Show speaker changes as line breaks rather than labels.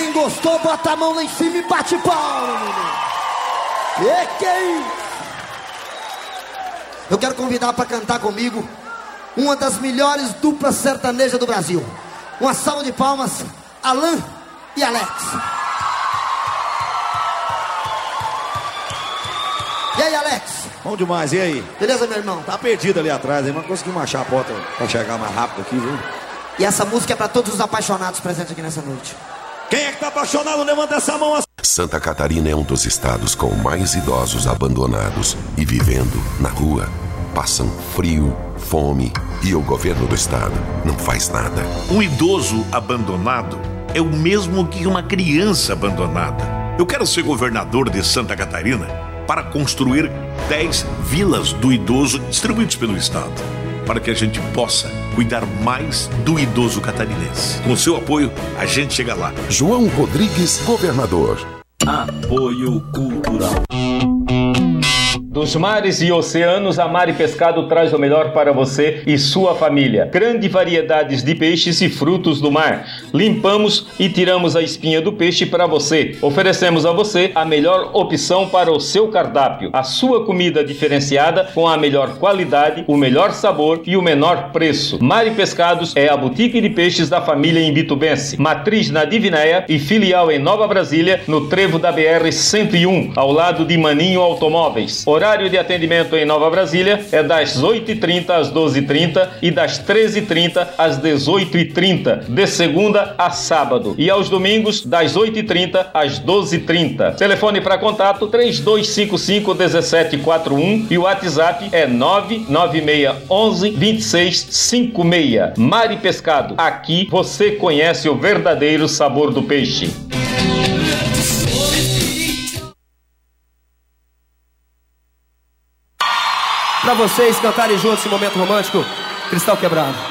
Quem gostou, bota a mão lá em cima e bate palma, menino. E que é isso? Eu quero convidar para cantar comigo uma das melhores duplas sertanejas do Brasil. Uma salva de palmas, Alan e Alex. E aí, Alex?
Bom demais, e aí?
Beleza, meu irmão?
Tá perdido ali atrás, hein? Mas conseguimos achar a porta pra chegar mais rápido aqui, viu?
E essa música é pra todos os apaixonados presentes aqui nessa noite.
Quem é que tá apaixonado? Levanta essa mão assim.
Santa Catarina é um dos estados com mais idosos abandonados e vivendo na rua. Passam frio, fome e o governo do estado não faz nada.
Um idoso abandonado é o mesmo que uma criança abandonada. Eu quero ser governador de Santa Catarina para construir 10 vilas do idoso distribuídos pelo estado, para que a gente possa cuidar mais do idoso catarinense. Com o seu apoio, a gente chega lá.
João Rodrigues, governador.
Apoio Cultural.
Dos mares e oceanos, a Mari Pescado traz o melhor para você e sua família. Grande variedades de peixes e frutos do mar. Limpamos e tiramos a espinha do peixe para você. Oferecemos a você a melhor opção para o seu cardápio. A sua comida diferenciada com a melhor qualidade, o melhor sabor e o menor preço. Mari Pescados é a boutique de peixes da família imbitubense. Matriz na Divinéia e filial em Nova Brasília, no trevo da BR-101, ao lado de Maninho Automóveis. Horário de atendimento em Nova Brasília é das 8h30 às 12h30 e das 13h30 às 18h30, de segunda a sábado. E aos domingos, das 8h30 às 12h30. Telefone para contato 3255-1741 e o WhatsApp é 99611-2656. Mari Pescado, aqui você conhece o verdadeiro sabor do peixe.
Pra vocês cantarem juntos esse momento romântico, Cristal Quebrado.